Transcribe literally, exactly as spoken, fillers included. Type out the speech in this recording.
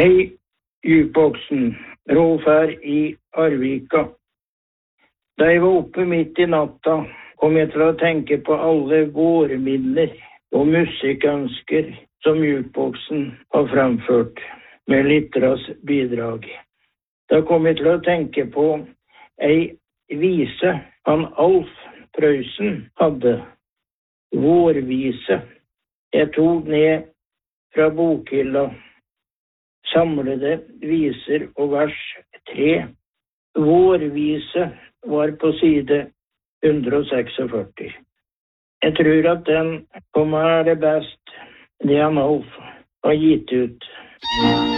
Hei, jukeboksen. Rolf her i Arvika. Da jeg var oppe midt i natta, kom jeg til å tenke på alle vårminner og musikkønsker som jukeboksen har fremført med lytteres bidrag. Da kom jeg til å tenke på ei vise han Alf Prøysen hadde. Vårvise. Jeg tok ned fra bokhylla. Samlede viser og vers tre. Vårvise var på side hundre og førtiseks. Jeg tror at den kommer det best det han Alf har gitt ut.